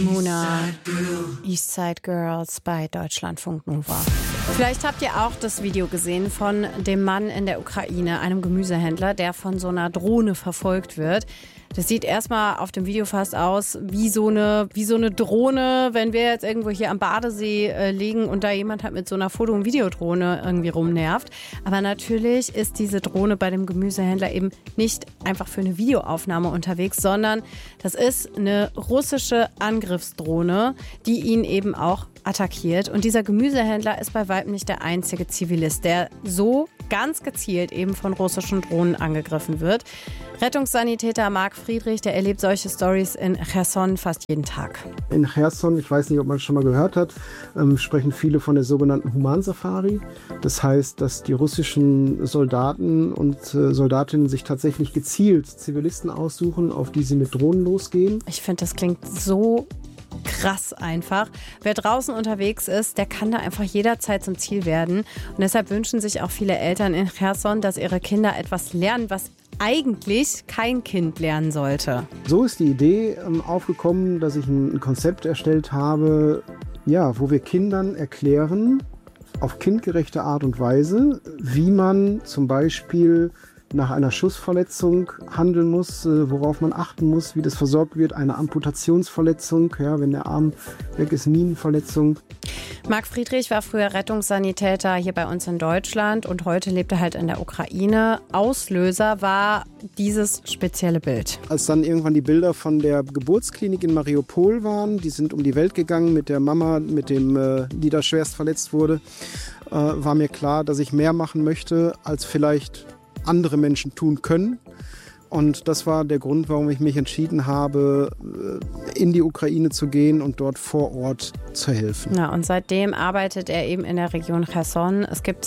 Muna, Eastside Girls bei Deutschlandfunk Nova. Vielleicht habt ihr auch das Video gesehen von dem Mann in der Ukraine, einem Gemüsehändler, der von so einer Drohne verfolgt wird. Das sieht erstmal auf dem Video fast aus wie so eine Drohne, wenn wir jetzt irgendwo hier am Badesee liegen und da jemand halt mit so einer Foto- und Videodrohne irgendwie rumnervt. Aber natürlich ist diese Drohne bei dem Gemüsehändler eben nicht einfach für eine Videoaufnahme unterwegs, sondern das ist eine russische Angriffsdrohne, die ihn eben auch attackiert. Und dieser Gemüsehändler ist bei weitem nicht der einzige Zivilist, der so ganz gezielt eben von russischen Drohnen angegriffen wird. Rettungssanitäter Marc Friedrich, der erlebt solche Stories in Cherson fast jeden Tag. In Cherson, ich weiß nicht, ob man es schon mal gehört hat, sprechen viele von der sogenannten Humansafari. Das heißt, dass die russischen Soldaten und Soldatinnen sich tatsächlich gezielt Zivilisten aussuchen, auf die sie mit Drohnen losgehen. Ich finde, das klingt so krass einfach. Wer draußen unterwegs ist, der kann da einfach jederzeit zum Ziel werden. Und deshalb wünschen sich auch viele Eltern in Cherson, dass ihre Kinder etwas lernen, was eigentlich kein Kind lernen sollte. So ist die Idee aufgekommen, dass ich ein Konzept erstellt habe, ja, wo wir Kindern erklären, auf kindgerechte Art und Weise, wie man zum Beispiel nach einer Schussverletzung handeln muss, worauf man achten muss, wie das versorgt wird, eine Amputationsverletzung, ja, wenn der Arm weg ist, Minenverletzung. Marc Friedrich war früher Rettungssanitäter hier bei uns in Deutschland und heute lebt er halt in der Ukraine. Auslöser war dieses spezielle Bild. Als dann irgendwann die Bilder von der Geburtsklinik in Mariupol waren, die sind um die Welt gegangen mit der Mama, die da schwerst verletzt wurde, war mir klar, dass ich mehr machen möchte, als vielleicht andere Menschen tun können. Und das war der Grund, warum ich mich entschieden habe, in die Ukraine zu gehen und dort vor Ort zu helfen. Ja, und seitdem arbeitet er eben in der Region Cherson.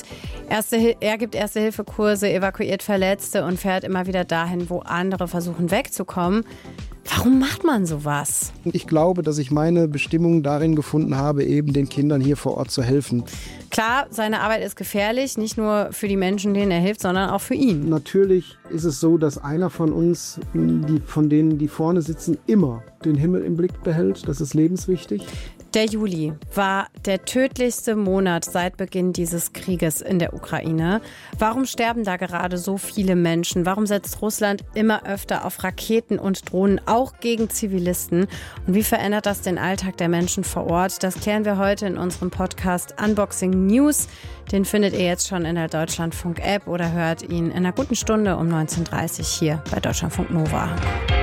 Er gibt Erste-Hilfe-Kurse, evakuiert Verletzte und fährt immer wieder dahin, wo andere versuchen wegzukommen. Warum macht man sowas? Ich glaube, dass ich meine Bestimmung darin gefunden habe, eben den Kindern hier vor Ort zu helfen. Klar, seine Arbeit ist gefährlich, nicht nur für die Menschen, denen er hilft, sondern auch für ihn. Natürlich ist es so, dass einer von uns, von denen, die vorne sitzen, immer den Himmel im Blick behält. Das ist lebenswichtig. Der Juli war der tödlichste Monat seit Beginn dieses Krieges in der Ukraine. Warum sterben da gerade so viele Menschen? Warum setzt Russland immer öfter auf Raketen und Drohnen, auch gegen Zivilisten? Und wie verändert das den Alltag der Menschen vor Ort? Das klären wir heute in unserem Podcast Unboxing News. Den findet ihr jetzt schon in der Deutschlandfunk-App oder hört ihn in einer guten Stunde um 19:30 Uhr hier bei Deutschlandfunk Nova.